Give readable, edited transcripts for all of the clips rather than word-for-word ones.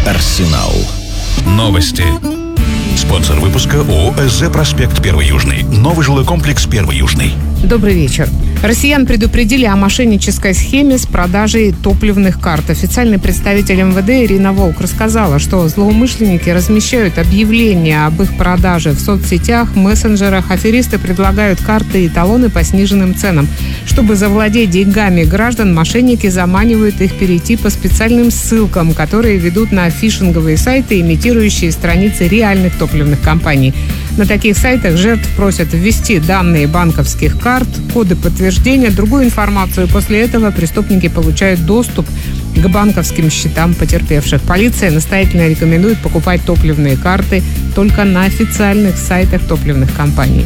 Арсенал. Новости. Спонсор выпуска ООО «СЗ Проспект 1 Южный». Новый жилой комплекс 1 Южный. Добрый вечер. Россиян предупредили о мошеннической схеме с продажей топливных карт. Официальный представитель МВД Ирина Волк рассказала, что злоумышленники размещают объявления об их продаже в соцсетях, мессенджерах. Аферисты предлагают карты и талоны по сниженным ценам. Чтобы завладеть деньгами граждан, мошенники заманивают их перейти по специальным ссылкам, которые ведут на фишинговые сайты, имитирующие страницы реальных топливных компаний. На таких сайтах жертв просят ввести данные банковских карт, коды подтверждения, другую информацию. После этого преступники получают доступ к банковским счетам потерпевших. Полиция настоятельно рекомендует покупать топливные карты только на официальных сайтах топливных компаний.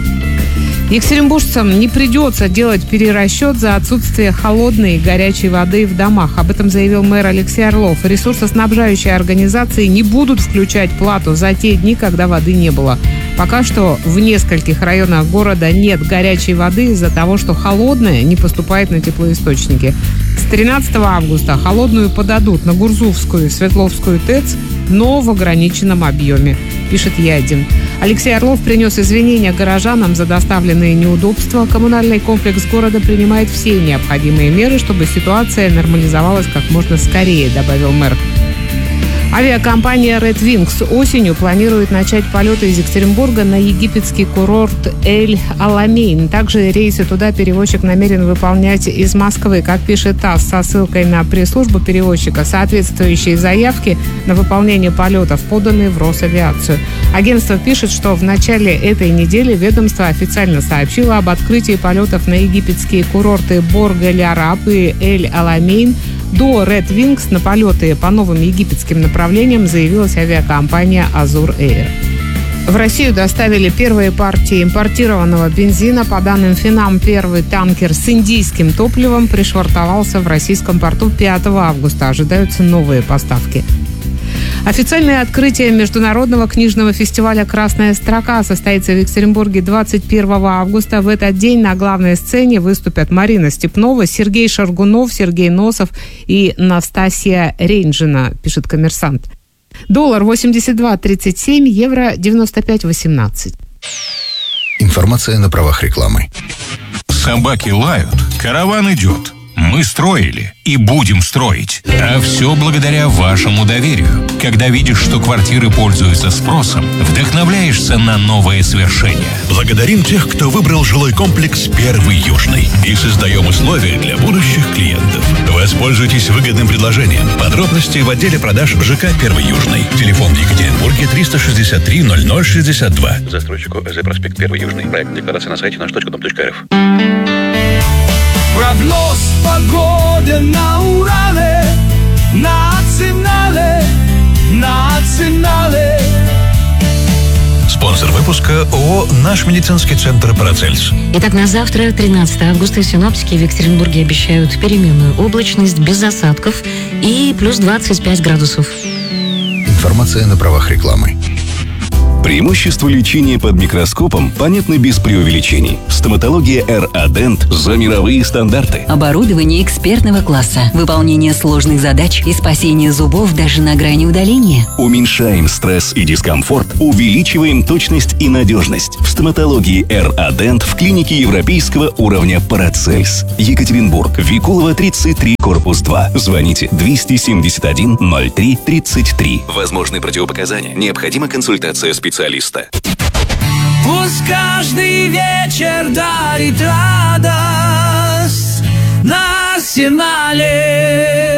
Екатеринбуржцам не придется делать перерасчет за отсутствие холодной и горячей воды в домах. Об этом заявил мэр Алексей Орлов. Ресурсоснабжающие организации не будут включать плату за те дни, когда воды не было. Пока что в нескольких районах города нет горячей воды из-за того, что холодная не поступает на теплоисточники. С 13 августа холодную подадут на Гурзувскую и Свердловскую ТЭЦ, но в ограниченном объеме, пишет Ядин. Алексей Орлов принес извинения горожанам за доставленные неудобства. Коммунальный комплекс города принимает все необходимые меры, чтобы ситуация нормализовалась как можно скорее, добавил мэр. Авиакомпания Red Wings осенью планирует начать полеты из Екатеринбурга на египетский курорт Эль-Аламейн. Также рейсы туда перевозчик намерен выполнять из Москвы. Как пишет ТАСС со ссылкой на пресс-службу перевозчика, соответствующие заявки на выполнение полетов поданы в Росавиацию. Агентство пишет, что в начале этой недели ведомство официально сообщило об открытии полетов на египетские курорты Борг-эль-Араб и Эль-Аламейн. До Red Wings на полеты по новым египетским направлениям заявилась авиакомпания Azur Air. В Россию доставили первые партии импортированного бензина. По данным Финам, первый танкер с индийским топливом пришвартовался в российском порту 5 августа. Ожидаются новые поставки. Официальное открытие международного книжного фестиваля «Красная строка» состоится в Екатеринбурге 21 августа. В этот день на главной сцене выступят Марина Степнова, Сергей Шаргунов, Сергей Носов и Настасья Рейнджина, пишет «Коммерсант». Доллар 82.37, евро 95.18. Информация на правах рекламы. Собаки лают, караван идет. Мы строили и будем строить. А все благодаря вашему доверию. Когда видишь, что квартиры пользуются спросом, вдохновляешься на новые свершения. Благодарим тех, кто выбрал жилой комплекс 1 Южный. И создаем условия для будущих клиентов. Воспользуйтесь выгодным предложением. Подробности в отделе продаж ЖК 1 Южный. Телефон в Екатеринбурге 363 0062. Застройщику СЗ Проспект 1 Южный. Проект декларации на сайте наш.дом.рф. Прогноз погоды на Урале, национале. Спонсор выпуска ООО «Наш медицинский центр Парацельс». Итак, на завтра, 13 августа, синоптики в Екатеринбурге обещают переменную облачность без осадков и плюс 25 градусов. Информация на правах рекламы. Преимущества лечения под микроскопом понятны без преувеличений. Стоматология R-Adent за мировые стандарты. Оборудование экспертного класса, выполнение сложных задач и спасение зубов даже на грани удаления. Уменьшаем стресс и дискомфорт, увеличиваем точность и надежность. В стоматологии R-Adent в клинике европейского уровня Парацельс. Екатеринбург, Викулова, 33, корпус 2. Звоните 271 03 33. Возможны противопоказания. Необходима консультация специалиста. Пусть каждый вечер дарит радость на Арсенале.